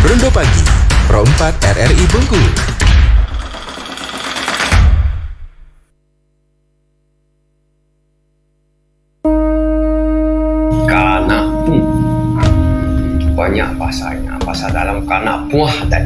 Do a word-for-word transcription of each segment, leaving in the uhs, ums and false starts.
Rondo Pagi, Pro empat R R I Bengkulu. Kanapung, banyak bahasanya, bahasa dalam Kanapung dan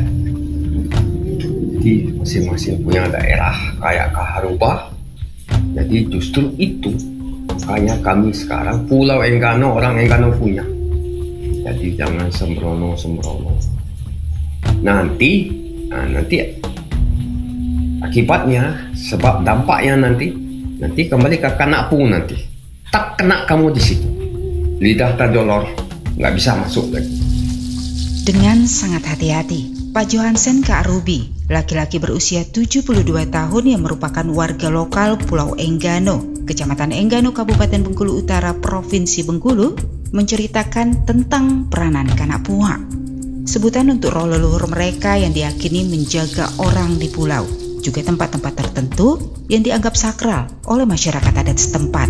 jadi masing-masing punya daerah kayak Kaharuba. Jadi justru itu kayak kami sekarang Pulau Enggano, orang Enggano punya. Jadi jangan sembrono-sembrono. Nanti, nah nanti akibatnya, sebab dampaknya nanti, nanti kembali ke Kanapung nanti. Tak kena kamu di situ. Lidah terjolor, nggak bisa masuk lagi. Dengan sangat hati-hati, Pak Johansen Kaarubi, laki-laki berusia tujuh puluh dua tahun yang merupakan warga lokal Pulau Enggano, Kecamatan Enggano, Kabupaten Bengkulu Utara, Provinsi Bengkulu, menceritakan tentang peranan Kanapuha, sebutan untuk roh leluhur mereka yang diyakini menjaga orang di pulau, juga tempat-tempat tertentu yang dianggap sakral oleh masyarakat adat setempat.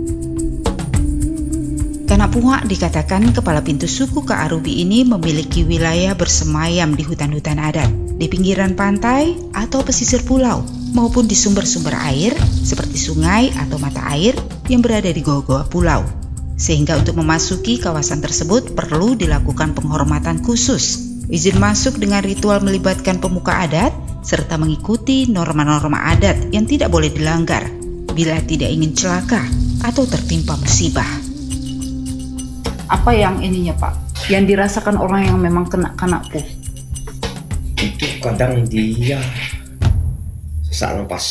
Kanapuha dikatakan kepala pintu suku Kaarubi ini memiliki wilayah bersemayam di hutan-hutan adat, di pinggiran pantai atau pesisir pulau, maupun di sumber-sumber air seperti sungai atau mata air yang berada di goa-goa pulau. Sehingga untuk memasuki kawasan tersebut perlu dilakukan penghormatan khusus, izin masuk dengan ritual melibatkan pemuka adat, serta mengikuti norma-norma adat yang tidak boleh dilanggar bila tidak ingin celaka atau tertimpa musibah. Apa yang ininya Pak, yang dirasakan orang yang memang kena Kanapuh? Itu kadang dia sesak nafas.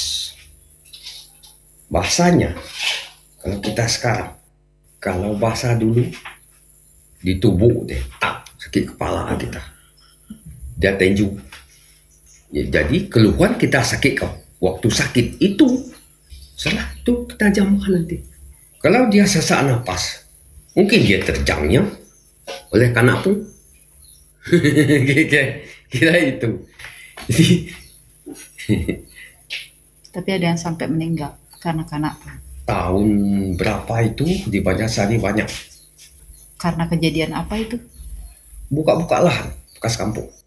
Bahasanya, kalau kita sekarang, kalau bahasa dulu, ditubuk deh, tak sakit kepala kita. Dia tenju. Ya, jadi keluhan kita sakit kau. Waktu sakit itu, salah itu kita jamukan nanti. Kalau dia sesak nafas, mungkin dia terjangnya oleh Kanapuh. Kira itu. Jadi, Tapi ada yang sampai meninggal karena Kanapuh. tahun berapa itu di Banjarsari banyak. Karena kejadian apa itu? Buka-buka lahan bekas kampung.